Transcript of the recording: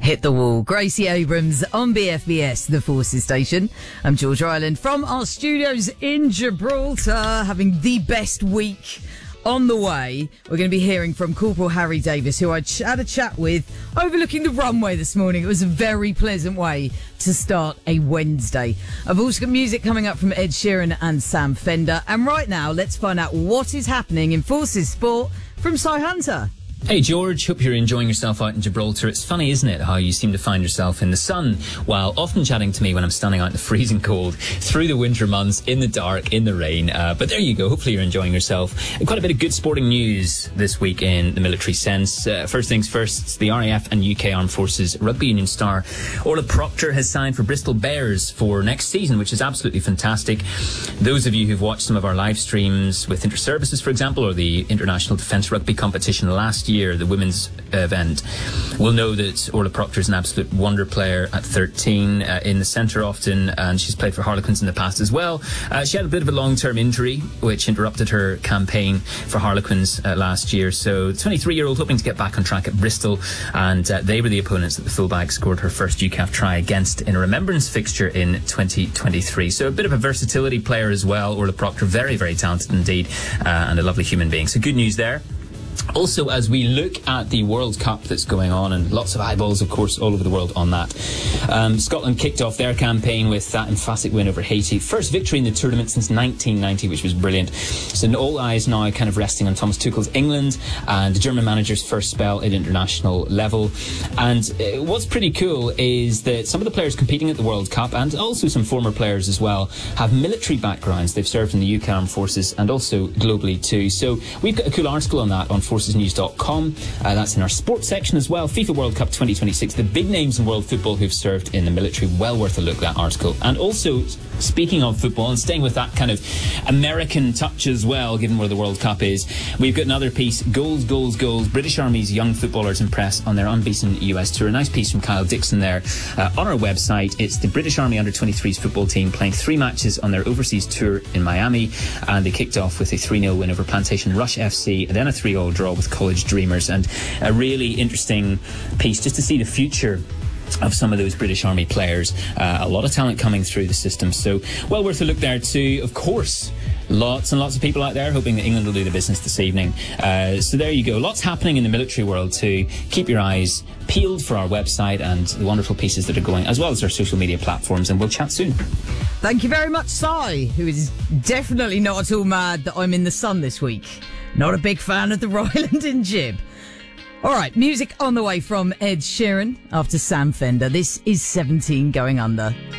Hit the Wall. Gracie Abrams on BFBS, the Forces Station. I'm George Ryland from our studios in Gibraltar, having the best week on the way. We're going to be hearing from Corporal Harry Davis, who I had a chat with overlooking the runway this morning. It was a very pleasant way to start a Wednesday. I've also got music coming up from Ed Sheeran and Sam Fender. And right now, let's find out what is happening in Forces Sport from Cy Hunter. Hey George, hope you're enjoying yourself out in Gibraltar. It's funny, isn't it, how you seem to find yourself in the sun while often chatting to me when I'm standing out in the freezing cold through the winter months, in the dark, in the rain. But there you go, hopefully you're enjoying yourself. Quite a bit of good sporting news this week in the military sense. First things first, the RAF and UK Armed Forces Rugby Union star Orla Proctor has signed for Bristol Bears for next season, which is absolutely fantastic. Those of you who've watched some of our live streams with Inter-Services, for example, or the International Defence Rugby competition last year, the women's event, will know that Orla Proctor is an absolute wonder player at 13, in the centre often, and she's played for Harlequins in the past as well. She had a bit of a long-term injury which interrupted her campaign for Harlequins last year, so the 23-year-old hoping to get back on track at Bristol, and they were the opponents that the fullback scored her first UCAF try against in a remembrance fixture in 2023. So a bit of a versatility player as well. Orla Proctor, very, very talented indeed, and a lovely human being. So good news there. Also, as we look at the World Cup that's going on, and lots of eyeballs, of course, all over the world on that, Scotland kicked off their campaign with that emphatic win over Haiti. First victory in the tournament since 1990, which was brilliant. So all eyes now kind of resting on Thomas Tuchel's England and the German manager's first spell at international level. And what's pretty cool is that some of the players competing at the World Cup, and also some former players as well, have military backgrounds. They've served in the UK Armed Forces and also globally too. So we've got a cool article on that on forcesnews.com. That's in our sports section as well. FIFA World Cup 2026, the big names in world football who've served in the military. Well worth a look, that article. And also, speaking of football and staying with that kind of American touch as well, given where the World Cup is, we've got another piece, Goals, Goals, Goals. British Army's young footballers impress on their unbeaten US tour. A nice piece from Kyle Dixon there on our website. It's the British Army Under-23s football team playing 3 matches on their overseas tour in Miami, and they kicked off with a 3-0 win over Plantation Rush FC, and then a 3-3 draw with College Dreamers. And a really interesting piece just to see the future of some of those British Army players. A lot of talent coming through the system, so well worth a look there too. Of course, lots and lots of people out there hoping that England will do the business this evening. So there you go. Lots happening in the military world too. Keep your eyes peeled for our website and the wonderful pieces that are going, as well as our social media platforms, and we'll chat soon. Thank you very much, Cy, who is definitely not at all mad that I'm in the sun this week. Not a big fan of the Ryland and Jib. All right, music on the way from Ed Sheeran after Sam Fender. This is 17 Going Under.